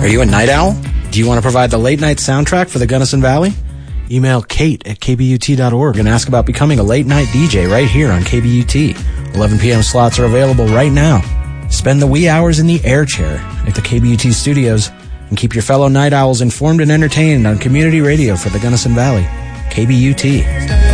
Are you a night owl? Do you want to provide the late-night soundtrack for the Gunnison Valley? Email Kate at kbut.org and ask about becoming a late-night DJ right here on KBUT. 11 p.m. slots are available right now. Spend the wee hours in the air chair at the KBUT studios and keep your fellow night owls informed and entertained on community radio for the Gunnison Valley. KBUT.